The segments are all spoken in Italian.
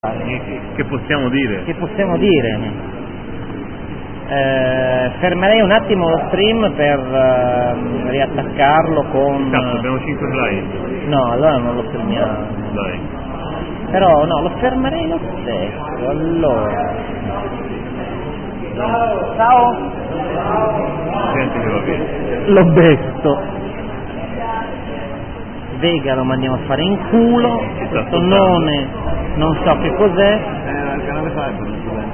Che possiamo dire? Che possiamo dire? Fermerei un attimo lo stream per riattaccarlo con... Cazzo, abbiamo 5 slide. No, allora non lo fermiamo. Dai. Però no, lo fermerei lo stesso. Allora. Ciao. Senti che va bene. L'ho detto. Vega lo mandiamo a fare in culo. Questo non so che cos'è. Il canale Cyber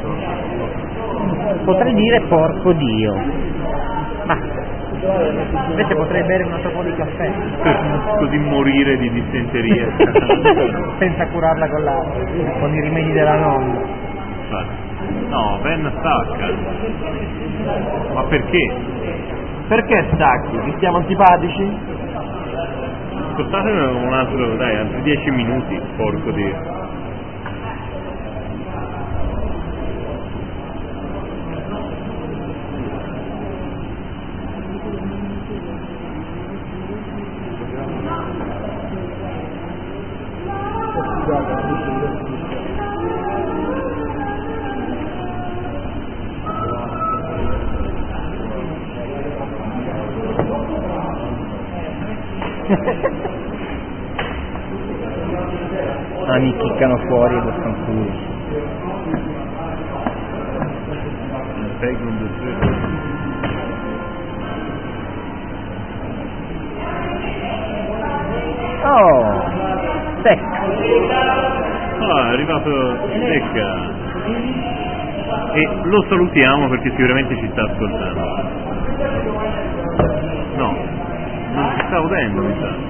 Potrei dire porco Dio. Ma invece potrei bere un altro po' di caffè. Così morire di dissenteria. Senza curarla con i rimedi della nonna. No, Ben stacca. Ma perché? Perché stacchi? Ti stiamo antipatici? Ascoltatemi un altro, dai, altri 10 minuti, porco Dio. Mi chiccano fuori e lo fanculo. Oh, secca. È arrivato secca. E lo salutiamo perché sicuramente ci sta ascoltando. No, non ci sta udendo, mi sa.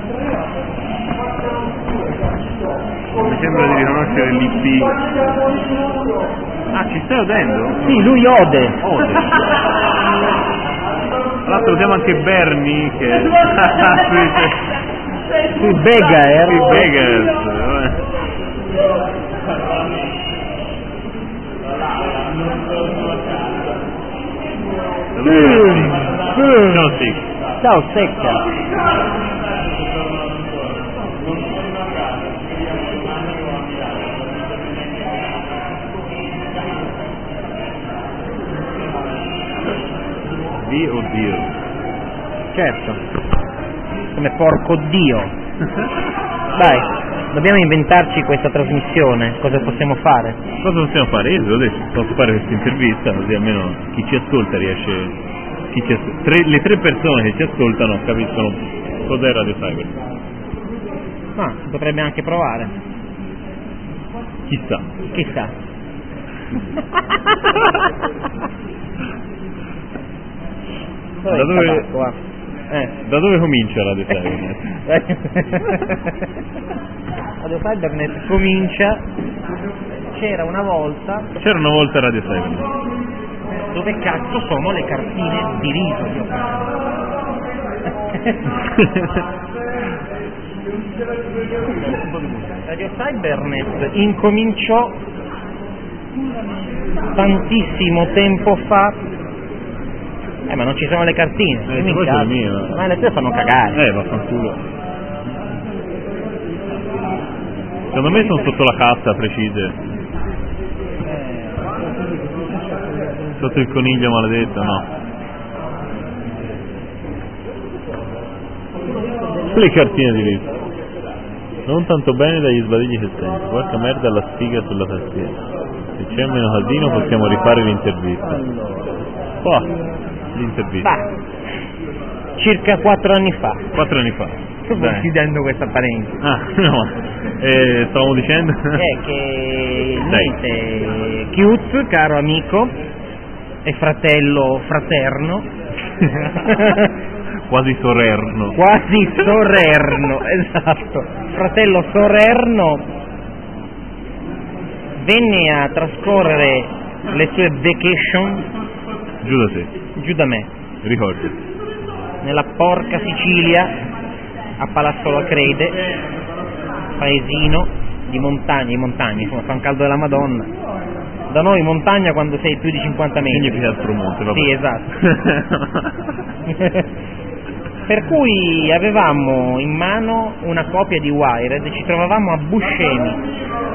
Mi sembra di riconoscere l'IP. Ah, ci stai udendo? Sì, lui ode. Tra l'altro usiamo anche Bernie che sui Begaer. Sui Begaer. Ciao Sic. Ciao secca. Oddio. Certo. Come porco Dio. Dai, dobbiamo inventarci questa trasmissione. Cosa possiamo fare? Cosa possiamo fare? Io ho detto, posso fare questa intervista, così almeno chi ci ascolta riesce. Le tre persone che ci ascoltano capiscono cos'è Radio Cyber. Ma si potrebbe anche provare. Chissà. Da dove comincia Radio Cybernet? Radio Cybernet comincia. C'era una volta Radio Cybernet. Dove cazzo sono le cartine di riso? Radio Cybernet incominciò tantissimo tempo fa. Ma non ci sono le cartine. Ma le tue fanno cagare. Vaffanculo. Secondo me sono sotto la cassa precise. Sotto il coniglio maledetto, no. Le cartine di riso. Non tanto bene dagli sbadigli che senti. Porca merda la sfiga sulla tastiera. Se c'è meno casino possiamo rifare l'intervista. L'intervista. Circa 4 anni fa. 4 anni fa. Considerando questa parentesi. No. Stavamo dicendo? Che niente. Chiuz, caro amico e fratello fraterno. Quasi sorerno, esatto. Fratello sorerno venne a trascorrere le sue vacation giù da me, ricordi, nella porca Sicilia, a Palazzolo Acrede, paesino di montagna, insomma fa un caldo della Madonna. Da noi montagna quando sei più di 50 metri. Significa il Promonte, vabbè. Sì, esatto. Per cui avevamo in mano una copia di Wired e ci trovavamo a Buscemi